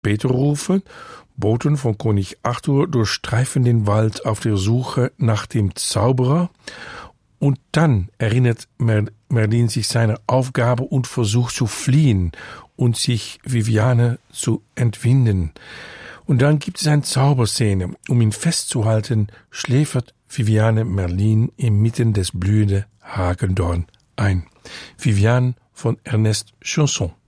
Peter rufen. Boten von König Arthur durchstreifen den Wald auf der Suche nach dem Zauberer. Und dann erinnert Merlin sich seiner Aufgabe und versucht zu fliehen und sich Viviane zu entwinden. Und dann gibt es eine Zauberszene. Um ihn festzuhalten, schläfert Viviane Merlin inmitten des blühenden Hagedorn ein. Viviane von Ernest Chausson.